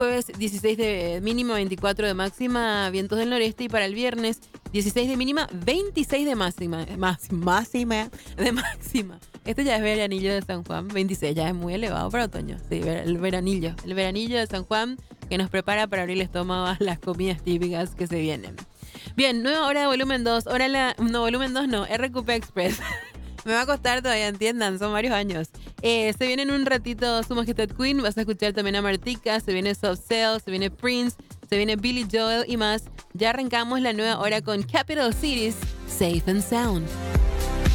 Jueves 16 de mínima, 24 de máxima, vientos del noreste. Y para el viernes 16 de mínima, 26 de máxima. De máxima. Este ya es veranillo de San Juan, 26, ya es muy elevado para otoño. Sí, el veranillo. El veranillo de San Juan que nos prepara para abrir el estómago a las comidas típicas que se vienen. Bien, nueva hora de volumen 2. No, volumen 2 no, RQP Express. Me va a costar todavía, entiendan, son varios años. Se viene en un ratito Su Majestad Queen, vas a escuchar también a Martika, se viene Soft Cell, se viene Prince, se viene Billy Joel y más. Ya arrancamos la nueva hora con Capital Cities, Safe and Sound.